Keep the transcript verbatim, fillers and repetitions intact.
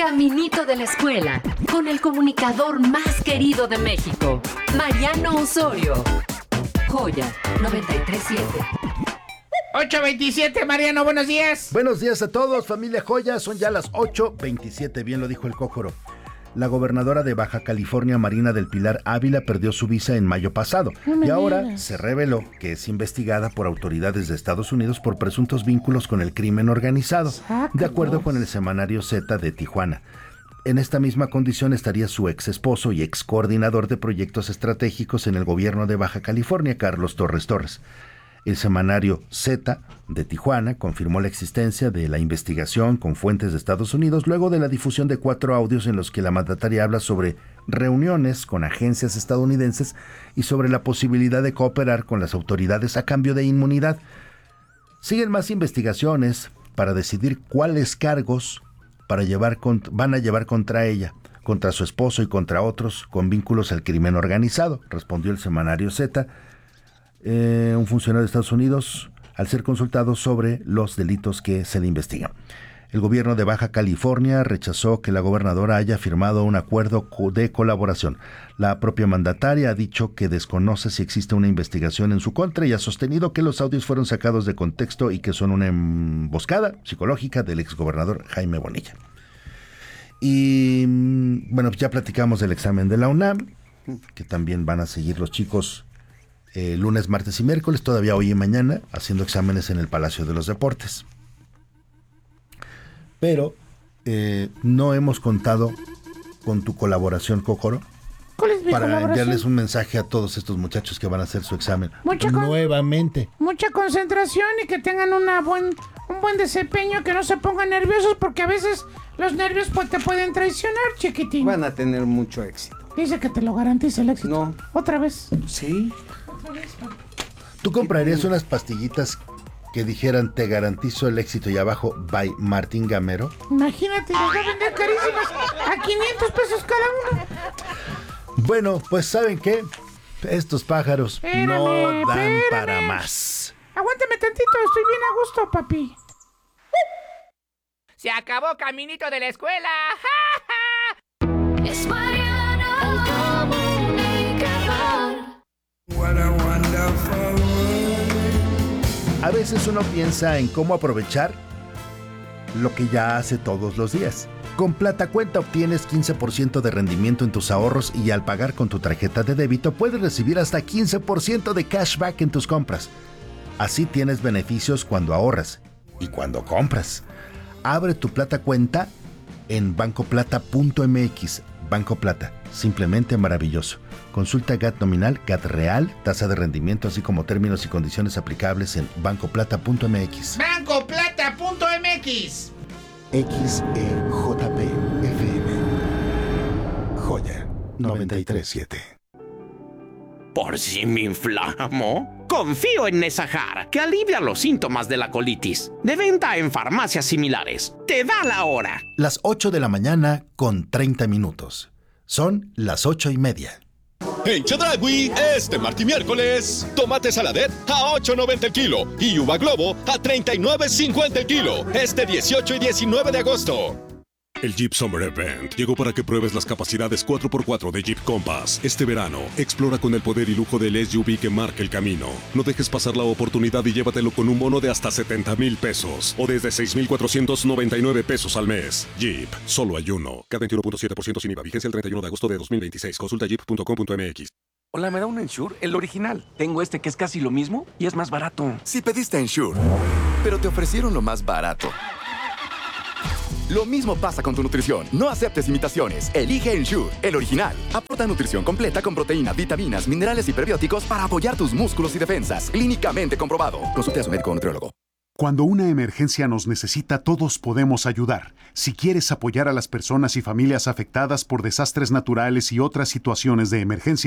Caminito de la Escuela, con el comunicador más querido de México, Mariano Osorio. Joya noventa y tres punto siete. ocho veintisiete, Mariano, buenos días. Buenos días a todos, familia Joya. Son ya las ocho veintisiete, bien lo dijo el Cójoro. La gobernadora de Baja California, Marina del Pilar Ávila, perdió su visa en mayo pasado no y ahora digas. se reveló que es investigada por autoridades de Estados Unidos por presuntos vínculos con el crimen organizado, Sácalos. de acuerdo con el semanario Z de Tijuana. En esta misma condición estaría su ex esposo y ex coordinador de proyectos estratégicos en el gobierno de Baja California, Carlos Torres Torres. El semanario Z de Tijuana confirmó la existencia de la investigación con fuentes de Estados Unidos luego de la difusión de cuatro audios en los que la mandataria habla sobre reuniones con agencias estadounidenses y sobre la posibilidad de cooperar con las autoridades a cambio de inmunidad. Siguen más investigaciones para decidir cuáles cargos para llevar cont- van a llevar contra ella, contra su esposo y contra otros con vínculos al crimen organizado, respondió el semanario Z. Eh, un funcionario de Estados Unidos al ser consultado sobre los delitos que se le investigan. El gobierno de Baja California rechazó que la gobernadora haya firmado un acuerdo de colaboración. La propia mandataria ha dicho que desconoce si existe una investigación en su contra y ha sostenido que los audios fueron sacados de contexto y que son una emboscada psicológica del exgobernador Jaime Bonilla. Y bueno, ya platicamos del examen de la UNAM, que también van a seguir los chicos Eh, lunes, martes y miércoles, todavía hoy y mañana, haciendo exámenes en el Palacio de los Deportes. Pero eh, no hemos contado con tu colaboración, Cójoro, ¿Cuál es mi para colaboración? enviarles un mensaje a todos estos muchachos que van a hacer su examen Mucha con- nuevamente. Mucha concentración y que tengan una buen, un buen desempeño, que no se pongan nerviosos, porque a veces los nervios pues, te pueden traicionar, chiquitín. Van a tener mucho éxito. Dice que te lo garantiza el éxito. No. Otra vez. Sí. ¿Tú comprarías unas pastillitas que dijeran te garantizo el éxito y abajo by Martín Gamero? Imagínate, las va a vender carísimas a quinientos pesos cada uno. Bueno, pues ¿saben qué? Estos pájaros Espérame, no dan espérame. para más. Aguántame tantito, estoy bien a gusto, papi. ¡Se acabó Caminito de la Escuela! Es Mariano, el comunicador. A veces uno piensa en cómo aprovechar lo que ya hace todos los días. Con Plata Cuenta obtienes quince por ciento de rendimiento en tus ahorros y al pagar con tu tarjeta de débito puedes recibir hasta quince por ciento de cashback en tus compras. Así tienes beneficios cuando ahorras y cuando compras. Abre tu Plata Cuenta en banco plata punto m x. Banco Plata, simplemente maravilloso. Consulta G A T nominal, G A T real, tasa de rendimiento, así como términos y condiciones aplicables en banco plata punto m x. banco plata punto m x. X E J P F M. Joya noventa y tres punto siete. ¿Por si me inflamo? Confío en Nesajar, que alivia los síntomas de la colitis. De venta en farmacias similares. Te da la hora. Las ocho de la mañana con treinta minutos. Son las ocho y media. En Chedraui, este martes y miércoles, tomate saladet a ocho noventa el kilo y uva globo a treinta y nueve cincuenta el kilo, este dieciocho y diecinueve de agosto. El Jeep Summer Event llegó para que pruebes las capacidades cuatro por cuatro de Jeep Compass. Este verano, explora con el poder y lujo del S U V que marca el camino. No dejes pasar la oportunidad y llévatelo con un bono de hasta setenta mil pesos o desde seis mil cuatrocientos noventa y nueve pesos al mes. Jeep, solo hay uno. K veintiuno punto siete por ciento sin I V A. Vigencia el treinta y uno de agosto de dos mil veintiséis. Consulta jeep punto com punto m x. Hola, ¿me da un Ensure? El original. Tengo este que es casi lo mismo y es más barato. Si pediste Ensure, pero te ofrecieron lo más barato. Lo mismo pasa con tu nutrición. No aceptes imitaciones. Elige Ensure, el original. Aporta nutrición completa con proteína, vitaminas, minerales y prebióticos para apoyar tus músculos y defensas. Clínicamente comprobado. Consulte a su médico o nutriólogo. Cuando una emergencia nos necesita, todos podemos ayudar. Si quieres apoyar a las personas y familias afectadas por desastres naturales y otras situaciones de emergencia,